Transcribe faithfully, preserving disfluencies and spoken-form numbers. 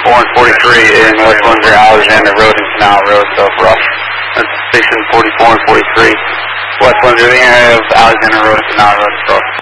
forty-four and forty-three in West Windsor, Alexander Road and Canal Road, so rough. That's station forty-four and forty-three. West Windsor, the area of Alexander Road and Canal Road, so